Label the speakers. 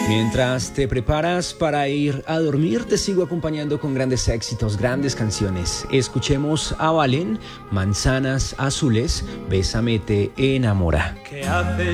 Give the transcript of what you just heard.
Speaker 1: Mientras te preparas para ir a dormir, te sigo acompañando con grandes éxitos, grandes canciones. Escuchemos a Valen, Manzanas Azules, Bésame te enamora.
Speaker 2: ¿Qué hace